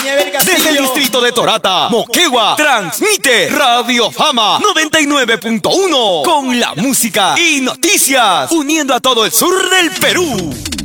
Desde el distrito de Torata, Moquegua, transmite Radio Fama 99.1 con la música y noticias, uniendo a todo el sur del Perú.